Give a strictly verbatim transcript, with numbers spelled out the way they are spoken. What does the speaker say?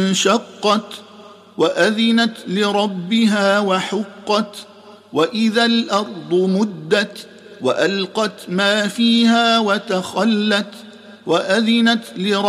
انشقت وأذنت لربها وحقت وإذا الأرض مدت وألقت ما فيها وتخلت وأذنت لربها